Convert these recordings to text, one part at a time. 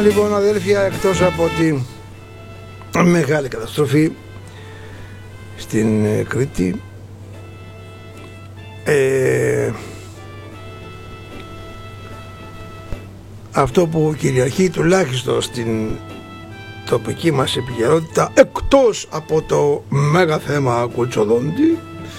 Λοιπόν, αδέλφια, εκτός από τη μεγάλη καταστροφή στην Κρήτη, αυτό που κυριαρχεί τουλάχιστον στην τοπική μας επικαιρότητα, εκτός από το μέγα θέμα Κουτσοδόντη,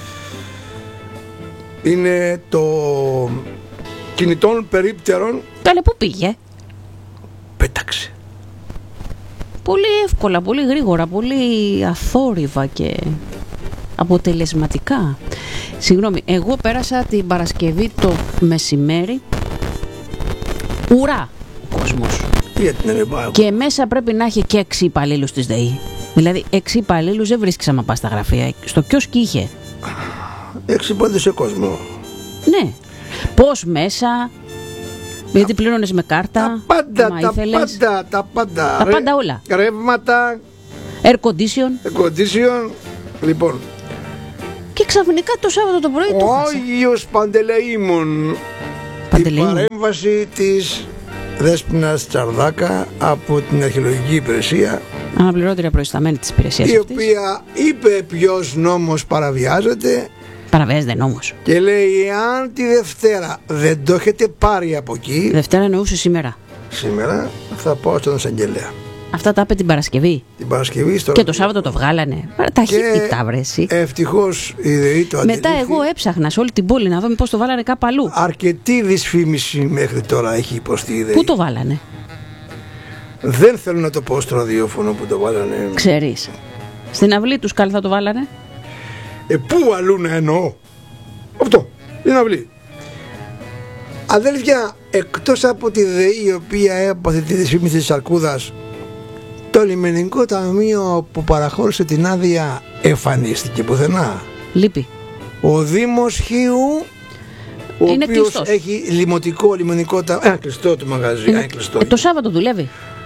είναι το κινητών περίπτερων. Καλέ, πού πήγε? Πέταξε. Πολύ εύκολα, πολύ γρήγορα, πολύ αθόρυβα και αποτελεσματικά. Συγγνώμη, εγώ πέρασα την Παρασκευή το μεσημέρι. Ουρά ο κόσμος. Και μέσα πρέπει να έχει και 6 υπαλλήλους της ΔΕΗ. Δηλαδή 6 υπαλλήλους δεν βρίσκεις άμα πας στα γραφεία. Στο κιόσκι είχε 6 πόντους σε κόσμο. Ναι. Πώς μέσα? Γιατί πλήρωνες με κάρτα? Τα πάντα. Τα πάντα όλα. Ρεύματα, air condition. Λοιπόν. Και ξαφνικά το Σάββατο το πρωί το χάσα. Ο Άγιος Παντελεήμων. Η παρέμβαση της Δέσποινας Τσαρδάκα από την Αρχαιολογική Υπηρεσία, αναπληρώτρια προϊσταμένη της υπηρεσίας η αυτής, οποία είπε ποιος νόμος παραβιάζεται. Παραβιάζεται νόμος. Και λέει, αν τη Δευτέρα δεν το έχετε πάρει από εκεί. Δευτέρα εννοούσε σήμερα. Σήμερα θα πάω στον εισαγγελέα. Αυτά τα είπε την Παρασκευή. Την Παρασκευή στο και το Σάββατο το βγάλανε. Ταχύτητα, βρέσει. Ευτυχώς η ΔΕΗ το αντιλήφθη. Μετά εγώ έψαχνα σε όλη την πόλη να δω πώς το βάλανε κάπου αλλού. Αρκετή δυσφήμιση μέχρι τώρα έχει υποστεί η ΔΕΗ. Πού το βάλανε? Δεν θέλω να το πω στο ραδιόφωνο που το βάλανε. Ξέρεις, στην αυλή τους καλή θα το βάλανε. Πού αλλού να εννοώ? Αυτό, την αυλή. Αδέλφια, εκτός από τη ΔΕΗ, η οποία έπαθε τη δυσφήμιση της Αρκούδας, το λιμενικό ταμείο που παραχώρησε την άδεια εμφανίστηκε πουθενά. Λείπει. Ο Δήμος Χίου, ο είναι οποίος κλειστός. έχει λιμενικό ταμείο. Κλειστό το μαγαζί. Κλειστό. Το Σάββατο δουλεύει.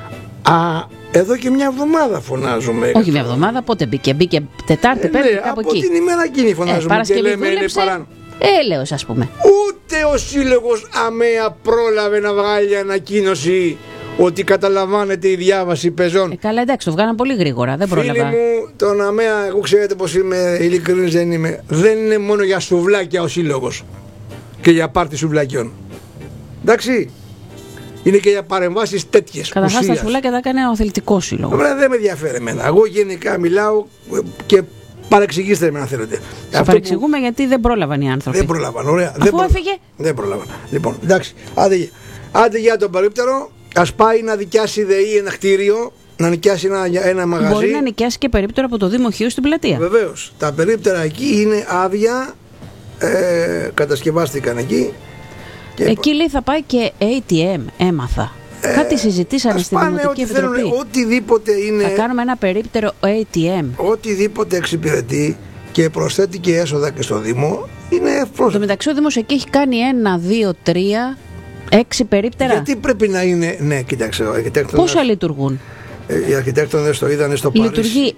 Εδώ και μια εβδομάδα φωνάζουμε. Όχι μια εβδομάδα, πότε μπήκε? Μπήκε Τετάρτη, Πέμπτη, κάπου από εκεί. την ημέρα εκείνη φωνάζουμε. Παρασκευή και λέμε δούλεψε, είναι παράνομο. έλεος ας πούμε. Ούτε ο σύλλογος ΑΜΕΑ πρόλαβε να βγάλει ανακοίνωση ότι καταλαμβάνεται η διάβαση πεζών. Καλά, εντάξει, το βγάλαν πολύ γρήγορα, δεν πρόλαβα. Φίλοι μου, τον ΑΜΕΑ, εγώ ξέρετε πως είμαι, ειλικρινής δεν είμαι. Δεν είναι μόνο για σουβλάκια ο σύλλογος και για πάρτι σουβλάκιων. Εντάξει. Είναι και για παρεμβάσεις τέτοιες. Καταρχάς τα σουβλάκια τα έκανε ο αθλητικός σύλλογος. Δεν με ενδιαφέρει εμένα. Εγώ γενικά μιλάω και παρεξηγήστε με αν θέλετε. Σε παρεξηγούμε γιατί δεν πρόλαβαν οι άνθρωποι. Δεν πρόλαβαν, ωραία. Αφού έφυγε. Δεν πρόλαβαν. Λοιπόν, εντάξει, άντε για τον περίπτερο. Ας πάει να δικιάσει η ΔΕΗ ένα κτίριο, να νοικιάσει ένα μαγαζί. Μπορεί να νοικιάσει και περίπτερο από το Δήμο Χίου στην πλατεία. Βεβαίως. Τα περίπτερα εκεί είναι άδεια, κατασκευάστηκαν εκεί. Εκεί λέει θα πάει και ATM, έμαθα. Κάτι συζητήσανε στη Δημοτική Επιτροπή. Οτιδήποτε είναι. Θα κάνουμε ένα περίπτερο ATM. Οτιδήποτε εξυπηρετεί και προσθέτει και έσοδα και στο Δήμο είναι εύκολο. Στο μεταξύ ο Δήμος εκεί έχει κάνει 1, 2, 3, 6 περίπτερα. Γιατί πρέπει να είναι. Ναι, κοίταξε. Πόσα λειτουργούν? Οι αρχιτέκτονες το είδανε στο Παρίσι. Λειτουργεί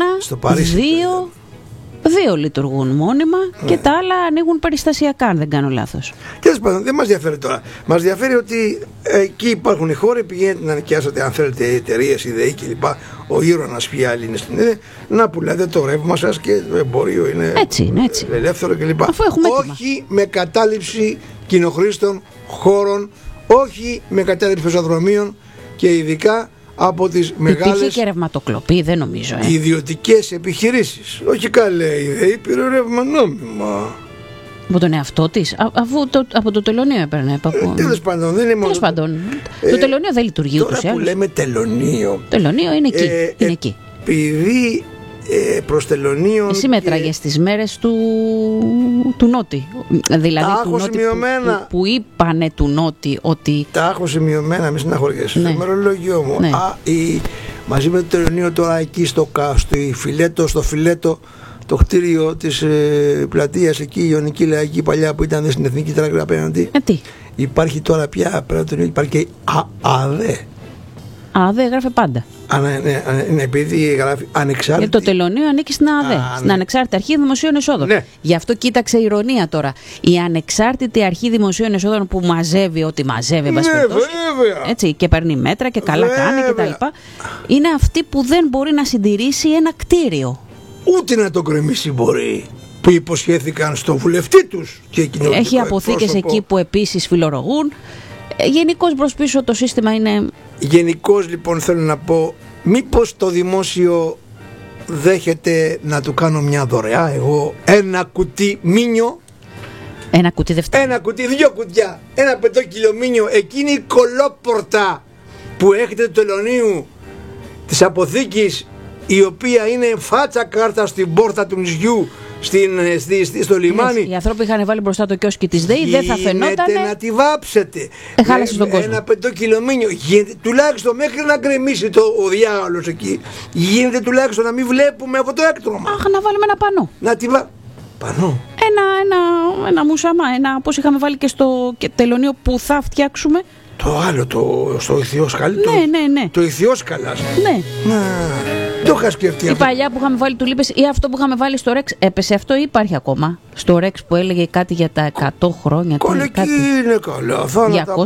1, 2 λειτουργούν μόνιμα και τα άλλα ανοίγουν περιστασιακά, αν δεν κάνω λάθος. Τέλος πάντων, δεν μας ενδιαφέρει τώρα. Μας ενδιαφέρει ότι εκεί υπάρχουν οι χώροι, πηγαίνετε να νοικιάσετε, αν θέλετε, εταιρείες, η ΔΕΗ κλπ. Ο Ήρωνας πια άλλοι είναι στην ΕΔΕ, να πουλάτε το ρεύμα σας και το εμπόριο είναι έτσι. ελεύθερο κλπ. Αφού έχουμε έτοιμα. Όχι με κατάληψη κοινοχρήστων χώρων, όχι με κατάληψη πεζοδρομίων και ειδικά από τις μεγάλες. Υπήρχε και ρευματοκλοπή, δεν νομίζω. Ιδιωτικές επιχειρήσεις. Όχι καλέ, η ΔΕΗ πήρε ρεύμα νόμιμα. Από τον εαυτό της, αφού από το τελωνείο έπαιρνε. Τέλος πάντων, δεν είναι μόνο. Τέλος πάντων, το τελωνείο δεν λειτουργεί ούτως ή άλλως. Τώρα που λέμε τελωνείο. Το τελωνείο είναι εκεί. Είναι εκεί. Επειδή προς τελωνείο. Εσύ μέτραγες τις μέρες του Νότι. Δηλαδή τα του έχω Νότι σημειωμένα. που είπανε του Νότι ότι. Τα έχω σημειωμένα, μη συναχωριέσαι. Ναι. Στο μερολόγιο μου. Ναι. Μαζί με το τελωνείο τώρα εκεί στο Φιλέτο, το κτίριο της πλατείας εκεί, η Ιωνική Λαϊκή παλιά που ήταν στην Εθνική Τράπεζα απέναντι. Τι. Υπάρχει τώρα πια πέρα από το υπάρχει και ΑΔΕ. ΑΔΕ έγραφε πάντα. Επειδή γράφει ανεξάρτητη. Το τελωνείο ανήκει στην ΑΔΕ, στην Ανεξάρτητη Αρχή Δημοσίων Εσόδων. Ναι. Γι' αυτό κοίταξε ηρωνία τώρα. Η Ανεξάρτητη Αρχή Δημοσίων Εσόδων που μαζεύει ό,τι μαζεύει, Ναι, έτσι, και παίρνει μέτρα και καλά κάνει κτλ. Είναι αυτή που δεν μπορεί να συντηρήσει ένα κτίριο. Ούτε να το γκρεμίσει μπορεί. Που υποσχέθηκαν στο βουλευτή τους και κοινωνικό έχει αποθήκες εκεί που επίσης φιλορρογούν. Γενικώς προς πίσω το σύστημα είναι. Γενικώς λοιπόν θέλω να πω, μήπως το δημόσιο δέχεται να του κάνω μια δωρεά, εγώ ένα κουτί μίνιο. Ένα κουτί δεν φτάνει. Ένα κουτί, 2 κουτιά, ένα 5 κιλο μίνιο. Εκείνη η κολόπορτα που έχετε του τελωνίου της αποθήκης, η οποία είναι φάτσα κάρτα στην πόρτα του νησιού, στο λιμάνι. Οι άνθρωποι είχαν βάλει μπροστά το κιόσκι της ΔΕΗ, δεν θα φαινότανε. Να τη βάψετε. Χάλασε τον κόσμο. Ένα 5 κιλο μίνιο. Τουλάχιστον μέχρι να γκρεμίσει ο διάολος εκεί. Γίνεται τουλάχιστον να μην βλέπουμε αυτό το έκτρωμα. Αχ, να βάλουμε ένα πανό. Να τη πανό. Ένα μουσαμά, όπως είχαμε βάλει και στο τελωνείο που θα φτιάξουμε. Το άλλο, στο ηθιόσκαλ. Ναι. Το ηθιόσκαλας. Ναι. Το είχα σκεφτεί. Η παλιά που είχαμε βάλει τουλίπες ή αυτό που είχαμε βάλει στο Ρεξ. Έπεσε αυτό ή υπάρχει ακόμα? Στο Ρεξ που έλεγε κάτι για τα 100 χρόνια. Κολεκή είναι καλά. 200